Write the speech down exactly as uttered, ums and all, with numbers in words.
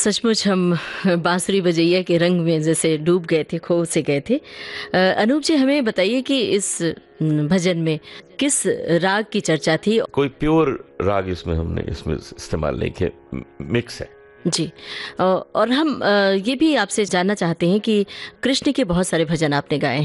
सचमुच हम बांसुरी बजैया के रंग में जैसे डूब गए थे, खो से गए थे। अ, अनूप जी, हमें बताइए कि इस न, भजन में किस राग की चर्चा थी? कोई प्योर राग इसमें हमने इसमें इस्तेमाल नहीं किया, मिक्स है। जी। अ, और हम अ, ये भी आपसे जानना चाहते हैं कि कृष्ण के बहुत सारे भजन आपने गाए हैं।